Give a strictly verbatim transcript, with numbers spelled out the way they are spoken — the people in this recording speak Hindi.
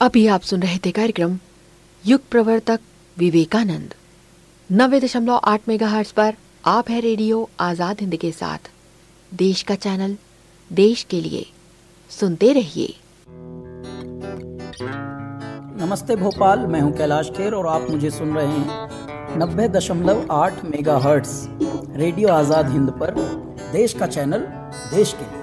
अभी आप सुन रहे थे कार्यक्रम युग प्रवर्तक विवेकानंद। नब्बे दशमलव आठ मेगाहर्ट्ज पर आप है रेडियो आजाद हिंद के साथ। देश का चैनल, देश के लिए। सुनते रहिए। नमस्ते भोपाल, मैं हूं कैलाश खेर और आप मुझे सुन रहे हैं नब्बे दशमलव आठ मेगाहर्ट्ज रेडियो आजाद हिंद पर। देश का चैनल, देश के लिए।